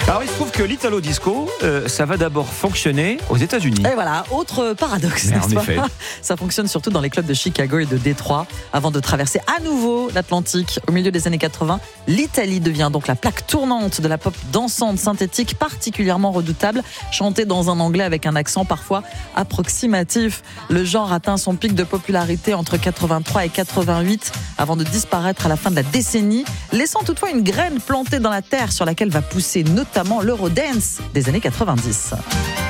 Alors il se trouve que l'Italo Disco, ça va d'abord fonctionner aux États-Unis. Et voilà, autre paradoxe, Mais n'est-ce en pas ? effet. Ça fonctionne surtout dans les clubs de Chicago et de Détroit. Avant de traverser à nouveau l'Atlantique au milieu des années 80, l'Italie devient donc la plaque tournante de la pop dansante synthétique particulièrement redoutable, chantée dans un anglais avec un accent parfois approximatif. Le genre atteint son pic de popularité entre 83 et 88 avant de disparaître à la fin de la décennie, laissant toutefois une graine plantée dans la terre sur laquelle va pousser notamment l'Eurodance des années 90.